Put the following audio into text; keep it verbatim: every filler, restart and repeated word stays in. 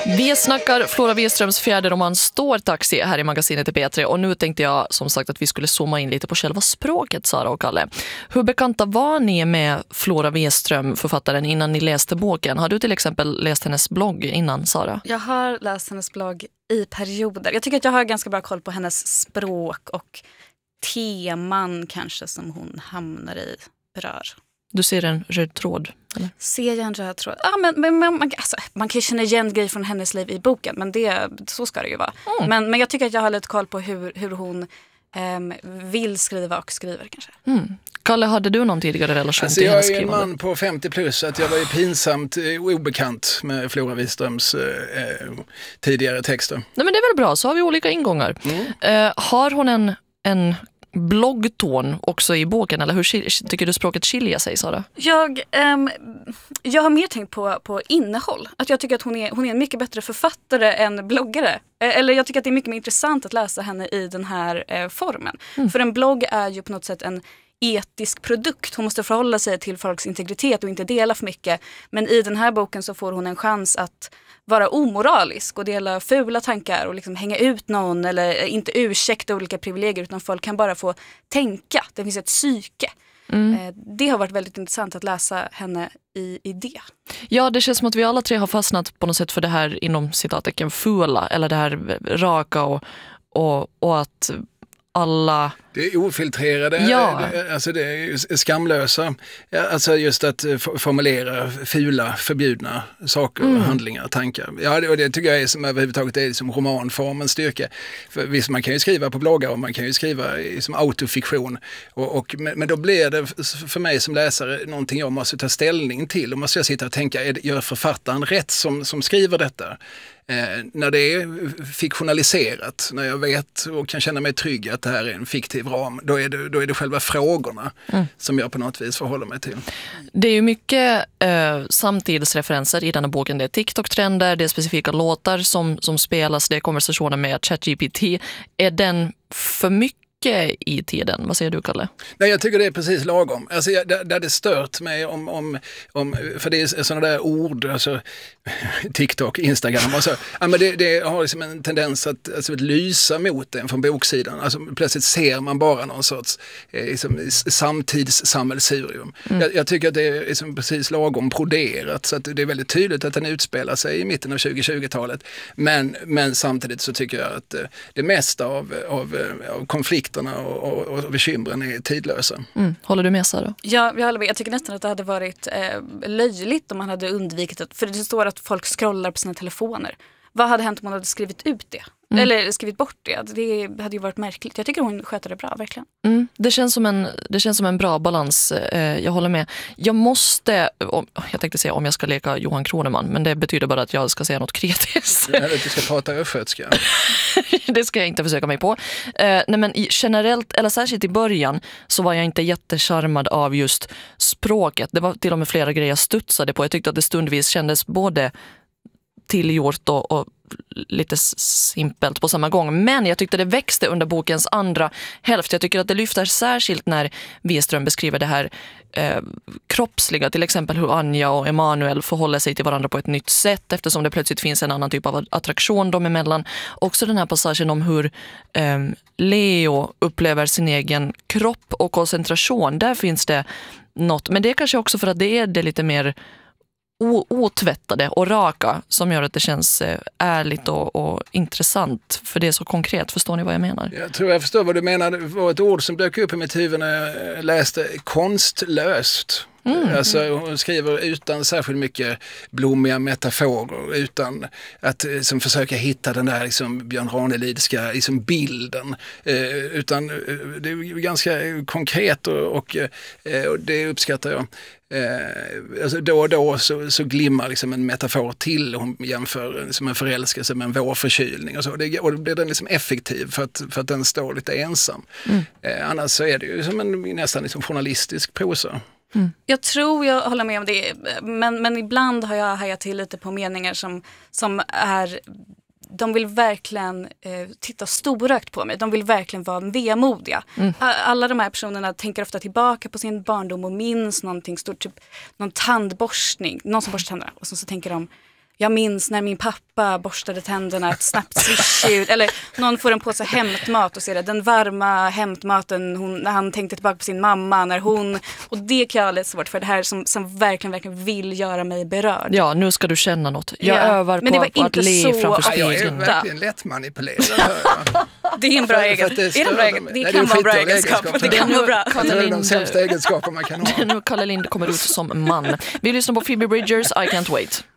Vi snackar Flora Wiströms fjärde roman Stårtaxi här i magasinet i P tre, och nu tänkte jag som sagt att vi skulle zooma in lite på själva språket, Sara och Kalle. Hur bekanta var ni med Flora Wiström, författaren, innan ni läste boken? Har du till exempel läst hennes blogg innan, Sara? Jag har läst hennes blogg i perioder. Jag tycker att jag har ganska bra koll på hennes språk och teman kanske som hon hamnar i, berör. Du ser en röd tråd, eller? Ser jag en röd tråd? Ja, men, men, men man, alltså, man kan ju känna igen grejer från hennes liv i boken, men det, så ska det ju vara. Mm. Men, men jag tycker att jag har lite koll på hur, hur hon um, vill skriva och skriver kanske. Mm. Kalle, hade du någon tidigare relation alltså, till hennes skrivande? skrivande? Jag är en man på femtio plus, att jag var ju pinsamt eh, obekant med Flora Wiströms eh, tidigare texter. Nej, men det är väl bra, så har vi olika ingångar. Mm. Eh, har hon en... en bloggton också i boken, eller hur tycker du språket skiljer sig, Sara? Jag, um, jag har mer tänkt på, på innehåll. Att jag tycker att hon är, hon är en mycket bättre författare än bloggare. Eller jag tycker att det är mycket mer intressant att läsa henne i den här eh, formen. Mm. För en blogg är ju på något sätt en etisk produkt. Hon måste förhålla sig till folks integritet och inte dela för mycket. Men i den här boken så får hon en chans att vara omoralisk och dela fula tankar och liksom hänga ut någon eller inte ursäkta olika privilegier, utan folk kan bara få tänka. Det finns ett psyke. Mm. Det har varit väldigt intressant att läsa henne i, i det. Ja, det känns som att vi alla tre har fastnat på något sätt för det här inom citattecken fula, eller det här raka och, och, och att alla... Det är ofiltrerade, ja. det, alltså det är skamlösa. Alltså just att formulera fula, förbjudna saker, mm. handlingar, tankar. Ja, det, och det tycker jag är som överhuvudtaget är som romanformens styrka. För visst, man kan ju skriva på bloggar och man kan ju skriva i, som autofiktion. Och, och, men då blir det för mig som läsare någonting jag måste ta ställning till. Och måste jag sitta och tänka, är, gör författaren rätt som, som skriver detta? Eh, när det är fiktionaliserat, när jag vet och kan känna mig trygg att det här är en fiktiv ram, då är det, då är det själva frågorna mm. som jag på något vis förhåller mig till. Det är ju mycket eh, samtidsreferenser i den här boken. Det är TikTok-trender, det är specifika låtar som, som spelas, det är konversationer med ChatGPT. Är den för mycket i tiden? Vad säger du, Kalle? Nej, jag tycker det är precis lagom. Alltså, jag, där, där det stört mig om, om, om, för det är sådana där ord, alltså TikTok, Instagram och så. Ja, men det, det har liksom en tendens att alltså, lysa mot den från boksidan. Alltså, plötsligt ser man bara någon sorts eh, liksom, samtidssammelsurium. Mm. Jag, jag tycker att det är liksom, precis lagom broderat, så att det är väldigt tydligt att den utspelar sig i mitten av tjugohundratjugotalet. Men, men samtidigt så tycker jag att eh, det mesta av, av, av konflikter Och, och, och bekymren är tidlösa. Mm. Håller du med, Sara? Ja, jag håller med. Jag tycker nästan att det hade varit eh, löjligt om man hade undvikit att, för det står att folk scrollar på sina telefoner. Vad hade hänt om man hade skrivit ut det? Mm. Eller skrivit bort det? Det hade ju varit märkligt. Jag tycker hon sköter det bra, verkligen. Mm. Det känns som en, det känns som en bra balans. Jag håller med. Jag måste, jag tänkte säga om jag ska leka Johan Kroneman, men det betyder bara att jag ska säga något kritiskt. Ja, du ska prata östgötska. Det ska jag inte försöka mig på. Nej, men generellt, eller särskilt i början, så var jag inte jättecharmad av just språket. Det var till och med flera grejer jag studsade på. Jag tyckte att det stundvis kändes både tillgjort och, och lite simpelt på samma gång. Men jag tyckte det växte under bokens andra hälft. Jag tycker att det lyfter särskilt när Wiström beskriver det här eh, kroppsliga. Till exempel hur Anja och Emanuel förhåller sig till varandra på ett nytt sätt, eftersom det plötsligt finns en annan typ av attraktion dem emellan. Också den här passagen om hur eh, Leo upplever sin egen kropp och koncentration. Där finns det något. Men det är kanske också för att det är det lite mer otvättade och raka som gör att det känns ärligt och, och intressant, för det är så konkret. Förstår ni vad jag menar? Jag tror jag förstår vad du menar. Det var ett ord som dök upp i mitt huvud när jag läste konstlöst. Mm. Alltså, hon skriver utan särskilt mycket blommiga metaforer, utan att som försöka hitta den där liksom, Björn Ranelidska liksom, bilden, eh, utan det är ganska konkret och, och, eh, och det uppskattar jag. Eh, alltså då och då så, så glimmar liksom en metafor till, hon jämför som en förälskelse med en vårförkylning och så, det, och då blir den liksom effektiv för att, för att den står lite ensam. Mm. Eh, annars så är det ju som en nästan liksom journalistisk prosa. Mm. Jag tror jag håller med om det, men, men ibland har jag hajat till lite på meningar som, som är, de vill verkligen eh, titta storögt på mig, de vill verkligen vara vemodiga. Mm. Alla de här personerna tänker ofta tillbaka på sin barndom och minns någonting stort, typ någon tandborstning, någon som borstar tänderna, och så, så tänker de, jag minns när min pappa borstade tänderna, ett snabbt swish-ljud. Eller någon får en påse hämtmat och ser det. Den varma hämtmaten hon, när han tänkte tillbaka på sin mamma. När hon, och det kan jag ha lite svårt för. Det här som, som verkligen, verkligen vill göra mig berörd. Ja, nu ska du känna något. Jag Ja. övar Men det på, var på att inte le så framför ofta. Ja, jag är spegeln. verkligen lätt manipulerad. Det är en bra För- för egen. att det Är det en stör bra egen? mig. Det Nej, kan det är vara en bra skitdålig egenskap. egenskap. Det kan vara bra. Det är de sämsta egenskaper man kan ha. Nu Kalle Lind kommer ut som man. Vi lyssnar på Phoebe Bridgers, I Can't Wait.